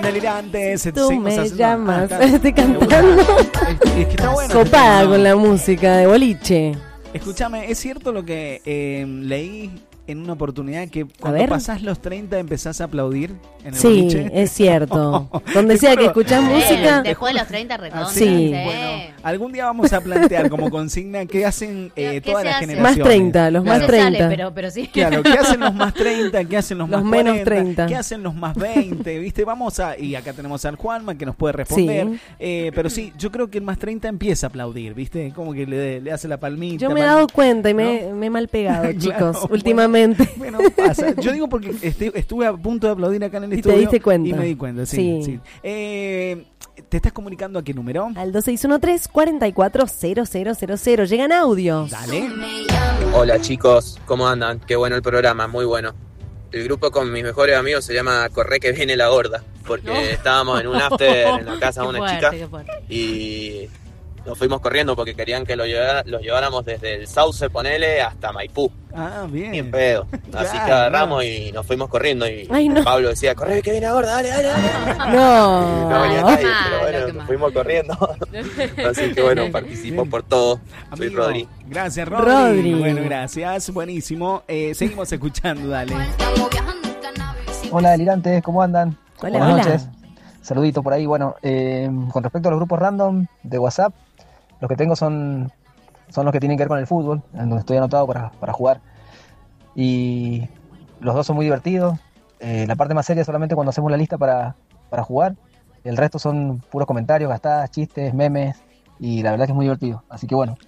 Delirantes, tú me llamas. Estoy cantando. Es que está bueno. Copada con la música de boliche. Escúchame, ¿es cierto lo que leí en una oportunidad que cuando pasás los 30 empezás a aplaudir en el boliche? Sí, es cierto. Donde sea que escuchás música. Después de los 30 recontra. Sí. Bueno, algún día vamos a plantear como consigna qué hacen todas las generaciones. Más 30, los más 30. Pero sí. Claro, ¿qué hacen los más 30? ¿Qué hacen los más menos 40? 30? ¿Qué hacen los más 20? ¿Viste? Y acá tenemos al Juanma que nos puede responder. Sí. Pero sí, yo creo que el más 30 empieza a aplaudir, ¿viste? Como que le hace la palmita. Yo me he dado cuenta y me he mal pegado, chicos, claro, últimamente. Bueno, pasa. Yo digo porque estuve a punto de aplaudir acá en el estudio. ¿Te diste cuenta? Y me di cuenta, sí. ¿Te estás comunicando a qué número? Al 2613-440000. Llegan audios. Dale. Hola chicos, ¿cómo andan? Qué bueno el programa, muy bueno. El grupo con mis mejores amigos se llama Corre que viene la gorda, porque estábamos en un after en la casa de una chica y nos fuimos corriendo porque querían que los lleváramos desde el Sauce, ponele, hasta Maipú. Ah, bien. Bien pedo. Así que agarramos y nos fuimos corriendo y Pablo decía, corre que viene la gorda, dale. No. No venía nadie, pero bueno, nos fuimos corriendo. Así que bueno, participo por todo. Soy Rodri. Gracias, Rodri. Bueno, gracias. Buenísimo. Seguimos escuchando, dale. Hola, delirantes, ¿cómo andan? Hola, buenas noches. Saludito por ahí. Bueno, con respecto a los grupos random de WhatsApp, los que tengo son los que tienen que ver con el fútbol, en donde estoy anotado para jugar. Y los dos son muy divertidos. La parte más seria es solamente cuando hacemos la lista para jugar. El resto son puros comentarios, gastadas, chistes, memes. Y la verdad que es muy divertido. Así que bueno,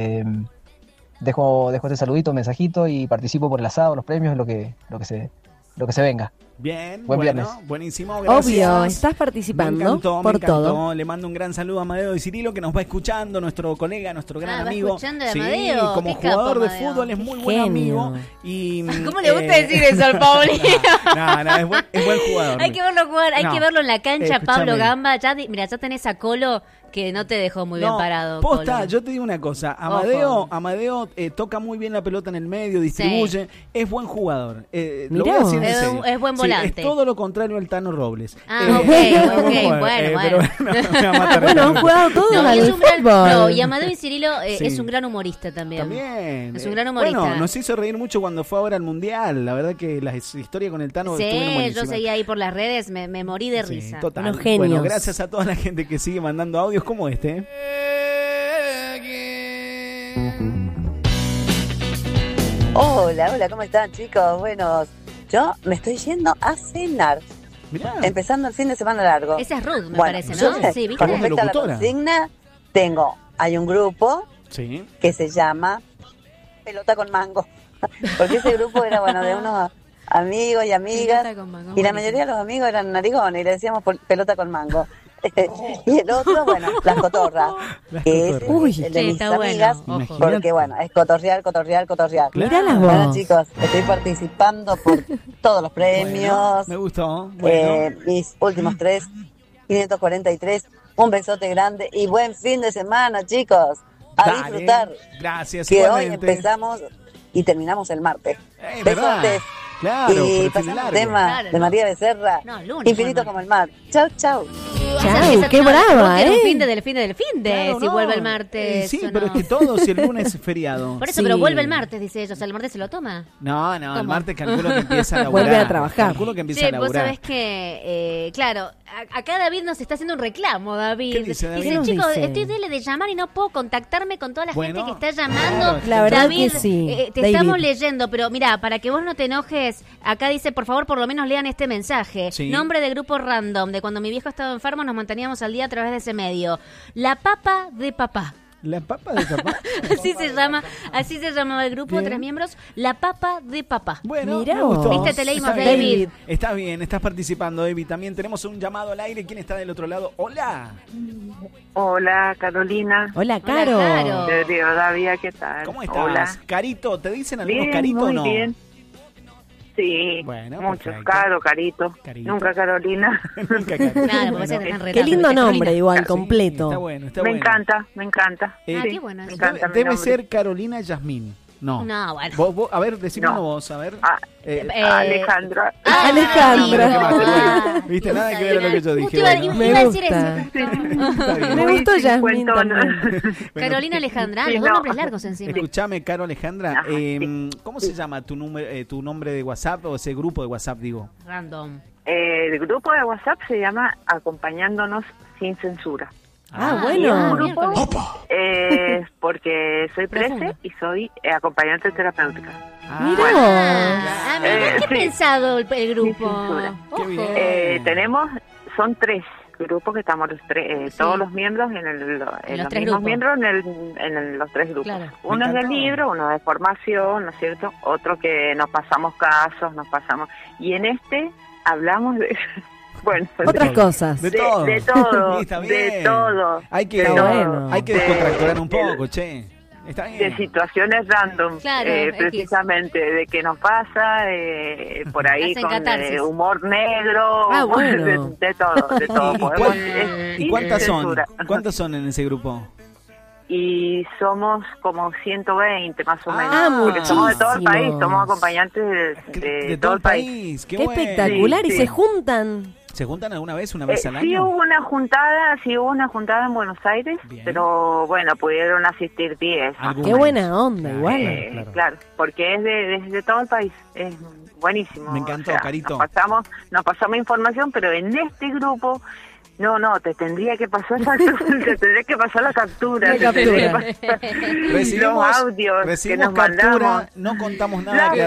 dejo este saludito, mensajito y participo por el asado, los premios, lo que se venga. Bien, buen viernes. Buenísimo, gracias. Obvio, estás participando me encantó. todo. Le mando un gran saludo a Amadeo y Cirilo que nos va escuchando, nuestro colega, nuestro gran amigo. ¿Va escuchando de Amadeo? Como jugador de fútbol es muy buen amigo. Y, ¿cómo le gusta decir eso al Paulino? No, es buen jugador. Hay que verlo jugar, hay que verlo en la cancha, Pablo Gamba. Ya tenés a Colo que no te dejó muy bien parado. Posta, Colo. yo te digo una cosa, Amadeo toca muy bien la pelota en el medio, distribuye, es buen jugador. Lo voy a decir en serio. Es buen volante. Sí, es todo lo contrario al Tano Robles. Ok, bueno. Bueno, han jugado todos al fútbol. Y Amadeo y Cirilo es un gran humorista también. Es un gran humorista. Bueno, nos hizo reír mucho cuando fue ahora al Mundial. La verdad que las historias con el Tano estuvieron buenísimas. Yo seguía ahí por las redes, me morí de risa. Total. Unos genios. Bueno, gracias a toda la gente que sigue mandando audios como este. Hola, ¿cómo están, chicos? Bueno, yo me estoy yendo a cenar. Mirá. Empezando el fin de semana largo. Esa es Ruth, me parece, ¿no? Sí, ¿viste? Con respecto a la consigna, hay un grupo que se llama Pelota con Mango. Porque ese grupo era, de unos amigos y amigas. Y la mayoría de los amigos eran narigones y le decíamos pelota con mango. Y el otro, las cotorras. Que es el de mis amigas. Porque, es cotorrear. Mirá las vos. Bueno, chicos, estoy participando por todos los premios. Me gustó. Mis últimos 543. Un besote grande y buen fin de semana, chicos. Disfrutar. Gracias, que igualmente. Hoy empezamos y terminamos el martes. Besotes. Claro, y pasamos el tema de María Becerra. Infinito como el mar. Chau. Chau, qué brava, el fin del fin claro, si vuelve el martes. Sí, pero es que todo, si el lunes es feriado. Por eso, pero vuelve el martes, dice ella. O sea, el martes se lo toma. No, el martes calculo que empieza a laburar. Vuelve a trabajar. Calculo que empieza a laburar. Vos sabés que, claro, acá David nos está haciendo un reclamo, David. ¿Qué dice David? Dice, chicos, estoy de llamar y no puedo contactarme con toda la gente que está llamando. La verdad David, que sí. Te estamos leyendo, pero mira, para que vos no te enojes, acá dice, por favor, por lo menos lean este mensaje. Nombre de grupo random, de cuando mi viejo estaba enfermo, nos manteníamos al día a través de ese medio. La papa de papá. ¿La papa de papá? así se llamaba el grupo, 3 miembros. La papa de papá. Bueno, mirá me gustó. Viste, te leímos, David. Está bien, estás participando, David. También tenemos un llamado al aire. ¿Quién está del otro lado? Hola. Hola, Carolina. Hola, Caro. De Rivadavia, ¿qué tal? ¿Cómo estás? Hola. Carito, ¿te dicen algunos bien, Carito o no? Muy bien. Sí, bueno, muchos, Carito. Nunca Carolina. Claro, qué lindo nombre, igual, completo. Está bueno. Me encanta. Qué bueno. Debe ser Carolina Yasmín, No. No, bueno. Vos, a ver, decime vos, a ver. Alejandra. Alejandra. Viste, nada que ver a lo que yo dije. Me gusta. Me gustó Yasmín también. Carolina Alejandra, los dos nombres largos encima. Escuchame, Caro Alejandra, ¿cómo se llama tu nombre de WhatsApp o ese grupo de WhatsApp, digo? Random. El grupo de WhatsApp se llama Acompañándonos Sin Censura. Bueno. Un grupo porque soy prese y soy acompañante terapéutica. Mira, ¿qué ha pensado el grupo? Qué bien. Son 3 grupos que estamos todos los miembros en los mismos miembros en los 3 grupos. Claro. Uno es de libro, uno de formación, ¿no es cierto? Otro que nos pasamos casos, y en este hablamos de otras cosas. De todo. De todo. Hay que descontracturar un poco, che. Está bien. De situaciones random, claro, precisamente, de qué nos pasa, por ahí con humor negro, de todo. ¿Y cuántas son en ese grupo? Y somos como 120 más o menos, porque somos de todo el país, somos acompañantes de todo el país. Qué espectacular, y se juntan. ¿Se juntan alguna vez al año? Sí hubo una juntada en Buenos Aires. Bien. Pero bueno, pudieron asistir 10. Qué buena onda, igual. Claro, porque es de todo el país, es buenísimo. Me encantó, Carito. Nos pasamos información, pero en este grupo... No, te tendría que pasar la captura. Recibimos los audios que nos captura, mandamos. No contamos nada, quédate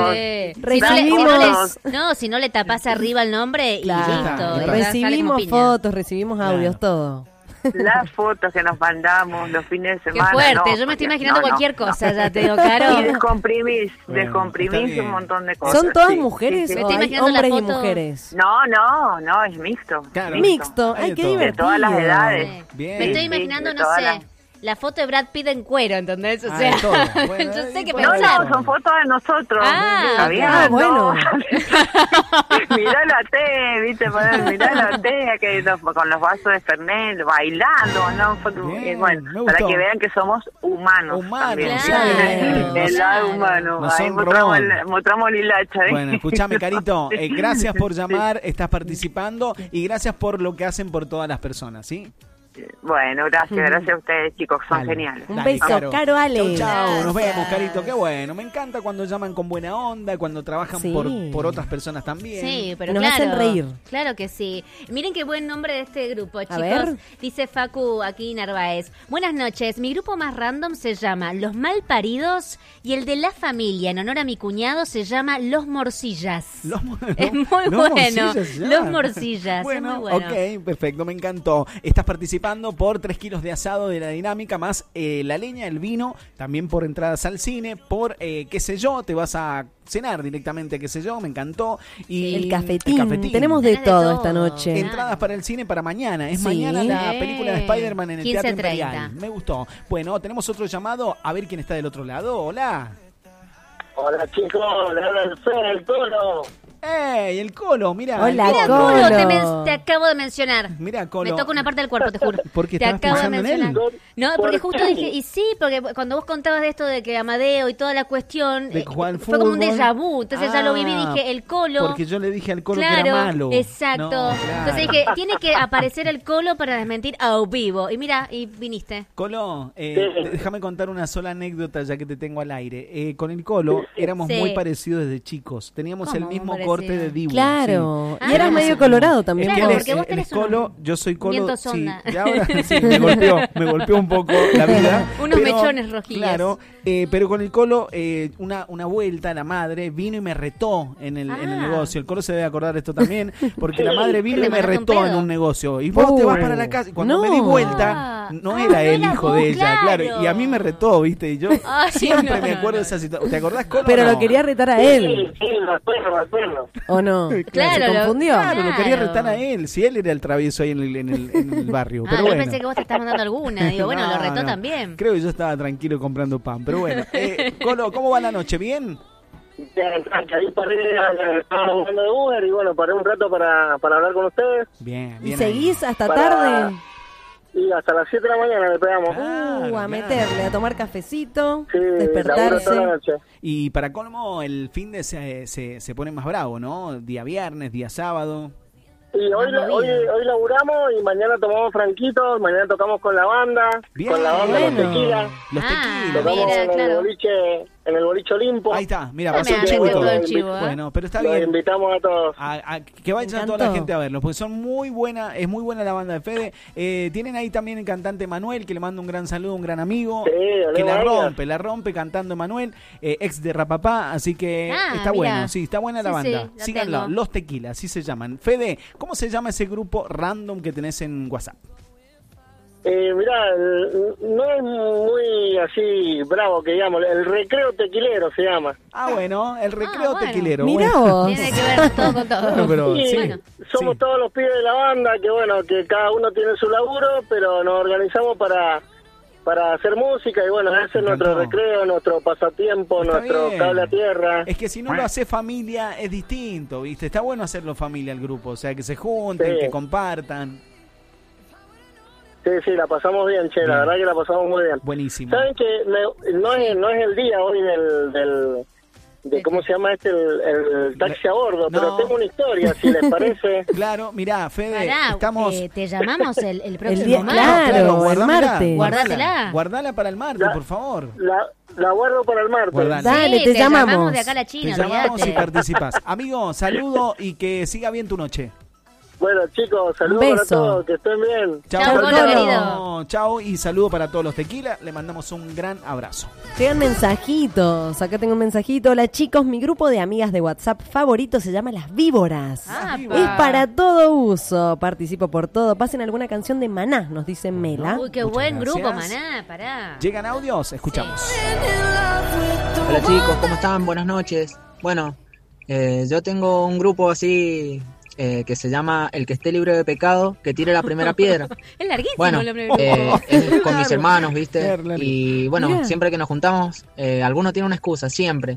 tranquilo. Si no le tapas arriba el nombre y listo. Recibimos fotos, recibimos audios, todo. Las fotos que nos mandamos los fines de semana. Qué fuerte, yo me estoy imaginando cualquier cosa, ya te digo, Caro. Y descomprimís un montón de cosas. ¿Son todas mujeres o hay hombres y mujeres? No, es mixto. Claro. Mixto, ay, qué divertido. De todas las edades. Bien. Me estoy imaginando, no sé... La foto de Brad Pitt en cuero, ¿entendés? O sea, yo sé que pensar. No, son fotos de nosotros. Bueno. Mirá la T, ¿viste? Mirá la T, con los vasos de Fernet, bailando, ¿no? Bien, para que vean que somos humanos. Claro. El lado humano. Ahí mostramos lilacha. Bueno, escuchame, Carito. Gracias por llamar, estás participando y gracias por lo que hacen por todas las personas, ¿sí? Bueno, gracias a ustedes, chicos, son geniales. Un beso, Caro Ale. Chau, nos vemos, Carito, qué bueno. Me encanta cuando llaman con buena onda, cuando trabajan por otras personas también. Sí, pero nos hacen reír. Claro que sí. Miren qué buen nombre de este grupo, chicos. Dice Facu aquí Narváez. Buenas noches, mi grupo más random se llama Los Malparidos y el de la familia, en honor a mi cuñado, se llama Los Morcillas. Es muy bueno. Los Morcillas. Bueno, es muy bueno. Ok, perfecto, me encantó. Estás participando por 3 kilos de asado de la dinámica, más la leña, el vino, también por entradas al cine, por qué sé yo, te vas a cenar directamente, qué sé yo, me encantó. Y el cafetín. Tenemos de todo esta noche. Entradas para el cine para mañana. Es mañana la película de Spider-Man en el Teatro Imperial. Me gustó. Bueno, tenemos otro llamado. A ver quién está del otro lado. Hola. Hola, chicos. Le habla el Fer, el Colo. ¡Ey, el Colo! Mira, hola, Colo. Te acabo de mencionar. Mira, Colo. Me toca una parte del cuerpo, te juro. Porque te acabo de mencionar. No, porque justo dije, y sí, porque cuando vos contabas de esto de que Amadeo y toda la cuestión, fue como un déjà vu. Entonces ya lo viví y dije, el Colo. Porque yo le dije al Colo que era malo. Exacto. No, claro. Entonces dije, tiene que aparecer el Colo para desmentir a vivo. Y mira, y viniste. Colo, déjame contar una sola anécdota ya que te tengo al aire. Con el Colo éramos muy parecidos desde chicos. Teníamos el mismo corte de Dibu. Claro, y eras medio colorado también. Claro, porque vos tenés Colo, yo soy Colo, sí, y ahora sí, me golpeó un poco la vida. Unos mechones rojillas. Claro, pero con el Colo, una vuelta, la madre vino y me retó en el negocio. El Colo se debe acordar de esto también, porque la madre vino y me retó en un negocio. Y vos te vas para la casa. Y cuando me di vuelta, no era el hijo de ella, claro. Y a mí me retó, ¿viste? Y yo siempre me acuerdo de esa situación. ¿Te acordás, Colo? Pero lo quería retar a él. Sí, me acuerdo. ¿O no? Claro, se confundió. Claro, lo quería retar a él. Si él era el travieso ahí en el barrio. Pero yo pensé que vos te estabas mandando alguna. Digo, bueno, lo retó también. Creo que yo estaba tranquilo comprando pan. Pero bueno, Colo, ¿cómo va la noche? ¿Bien? Bien, tranqui, ahí estábamos jugando de Uber y bueno, paré un rato para hablar con ustedes. Bien. ¿Y seguís hasta tarde? Y hasta las 7 de la mañana le pegamos. A meterle, a tomar cafecito, despertarse. Toda la noche. Y para colmo, el fin de se pone más bravo, ¿no? Día viernes, día sábado. Y hoy laburamos y mañana tomamos franquitos, mañana tocamos con la banda, con la banda Los Tequilas. Los Tequilas. Tocamos en el boliche Olimpo. Ahí está, mira, pasó el chivo y todo. Bueno, pero está bien. Los invitamos a todos. Que vayan toda la gente a verlos, porque son muy buena, es muy buena la banda de Fede. Tienen ahí también el cantante Manuel, que le mando un gran saludo, un gran amigo. Sí, que la rompe cantando Manuel, ex de Rapapá, así que está bueno, sí, está buena la banda. Sí, síganlo, Los Tequilas, así se llaman. Fede, ¿cómo se llama ese grupo random que tenés en WhatsApp? Mirá, no es muy así bravo que digamos, el Recreo Tequilero se llama. Bueno, el Recreo Tequilero. Mirá vos. Tiene que ver todo con todo. Bueno, pero, somos todos los pibes de la banda, que cada uno tiene su laburo, pero nos organizamos para hacer música y ese es nuestro recreo, nuestro pasatiempo, nuestro cable a tierra. Es que si no lo hace familia es distinto, ¿viste? Está bueno hacerlo familia el grupo, o sea, que se junten, que compartan. Sí, la pasamos bien, che, la verdad que la pasamos muy bien. Buenísimo. ¿Saben que no es el día hoy de cómo se llama el taxi a bordo? Pero tengo una historia, si les parece. Claro, mirá, Fede, estamos... te llamamos el próximo martes. Claro, el martes. Guardala para el martes, por favor. La guardo para el martes. Guardala. Dale, te llamamos. De acá a la China, te llamamos y participás. Amigo, saludo y que siga bien tu noche. Bueno, chicos, saludos para todos, que estén bien. Chao, querido. Chao y saludo para todos los tequilas. Le mandamos un gran abrazo. Llegan mensajitos. Acá tengo un mensajito. Hola, chicos, mi grupo de amigas de WhatsApp favorito se llama Las Víboras. Es para todo uso. Participo por todo. Pasen alguna canción de Maná, nos dice Mela. Uy, qué buen grupo, Maná, pará. Llegan audios, escuchamos. Hola, chicos, ¿cómo están? Buenas noches. Bueno, yo tengo un grupo así... que se llama El que esté libre de pecado, que tire la primera piedra. Es larguísimo. Bueno, es con mis hermanos, ¿viste? Y bueno, siempre que nos juntamos, alguno tiene una excusa, siempre.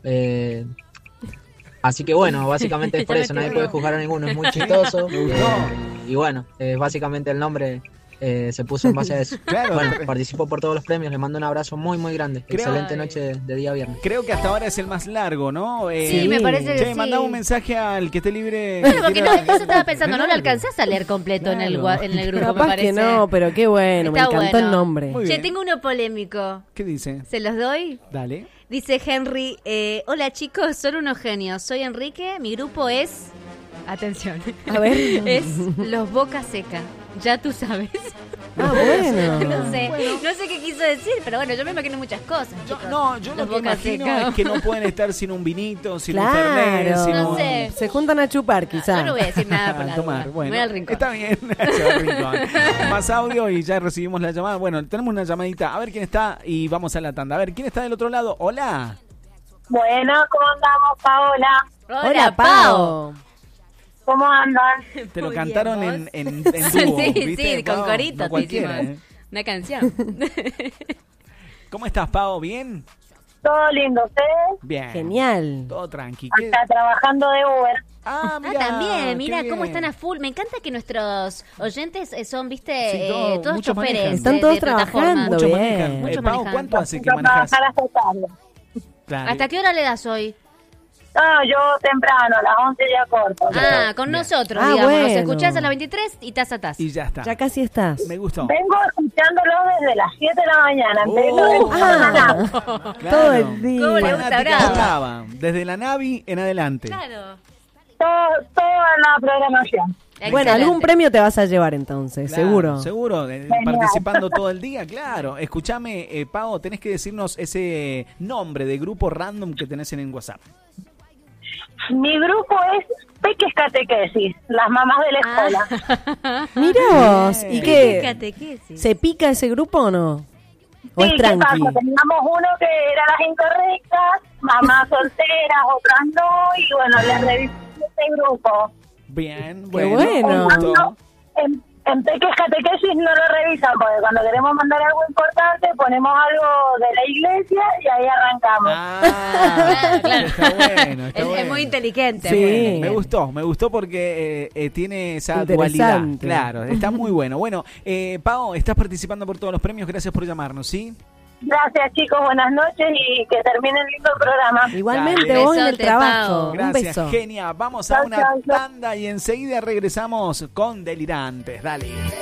Así que bueno, básicamente es por eso, nadie puede juzgar a ninguno, es muy chistoso. Y bueno, básicamente el nombre... se puso en base a eso. Claro. Bueno, participó por todos los premios, le mando un abrazo muy muy grande. Excelente noche de día viernes. Creo que hasta ahora es el más largo, ¿no? Sí, me parece que sí. Mandaba un mensaje al que esté libre. Bueno, porque eso estaba pensando, no lo alcanzás a leer completo en el grupo, capaz me parece. Que no, pero qué bueno, Está me encantó el nombre. Che, tengo uno polémico. ¿Qué dice? ¿Se los doy? Dale. Dice Henry, hola chicos, son unos genios. Soy Enrique, mi grupo es... Atención. A ver. Es Los Boca Seca. Ya tú sabes. Bueno. No sé qué quiso decir, pero bueno, yo me imagino muchas cosas. Yo lo que imagino es que no pueden estar sin un vinito, sin claro, un fernet, sin no sé. Se juntan a chupar, quizás. No voy a decir nada por la tomar. Bueno, voy al rincón. Está bien, se va al rincón. Más audio y ya recibimos la llamada. Bueno, tenemos una llamadita. A ver quién está y vamos a la tanda. A ver, ¿quién está del otro lado? Hola. Bueno, ¿cómo andamos, Paola? Hola, Pao. ¿Cómo andan? Te lo Muy cantaron bien, en dúo, ¿viste? Sí, con corito. No cualquiera, Una canción. ¿Cómo estás, Pao? ¿Bien? Todo lindo, ¿ustedes? Bien. Genial. Todo tranqui. Acá trabajando de Uber. Mira, también, mira cómo están a full. Me encanta que nuestros oyentes son, viste, todos choferes. Están todos trabajando, muchos bien. Manejan. Pao, ¿cuánto hace que manejas? Claro. ¿Hasta qué hora le das hoy? No, yo temprano, a las 11 ya corto. Con nosotros, digamos. Bueno. Nos escuchás a las 23 y tas a tas. Y ya está. Ya casi estás. Me gustó. Vengo escuchándolo desde las 7 de la mañana. Claro. Todo el día. ¿Cómo le gusta Brava? Desde la Navi en adelante. Claro. Toda la programación. Excelente. Bueno, algún premio te vas a llevar entonces, claro, seguro. Seguro, participando todo el día, claro. Escúchame, Pao, tenés que decirnos ese nombre de grupo random que tenés en WhatsApp. Mi grupo es Peques Catequesis, las mamás de la escuela. Mirá vos, ¿y qué? Catequesis. ¿Se pica ese grupo o no? ¿O sí, es tranqui? ¿qué pasa? Teníamos uno que era las incorrectas, mamás solteras, otras no, y bueno, les revisé este grupo. Bien, bueno. En Peques Catequesis no lo revisan, porque cuando queremos mandar algo importante ponemos algo de la iglesia y ahí arrancamos. Claro. Está bueno. Es muy inteligente. Sí, me gustó porque tiene esa dualidad. Claro, está muy bueno. Bueno, Pao, estás participando por todos los premios, gracias por llamarnos, ¿sí? Gracias, chicos, buenas noches y que terminen lindo el programa. Igualmente, vos en el trabajo. Gracias, Genia. Vamos a una tanda y enseguida regresamos con Delirantes. Dale.